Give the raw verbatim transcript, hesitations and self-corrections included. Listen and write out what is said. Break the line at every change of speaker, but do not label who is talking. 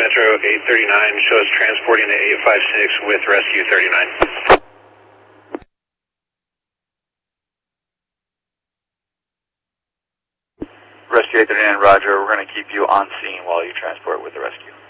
Metro eight thirty-nine, show us transporting to eight five six with Rescue thirty-nine.
Rescue eight thirty-nine, roger. We're going to keep you on scene while you transport with the rescue.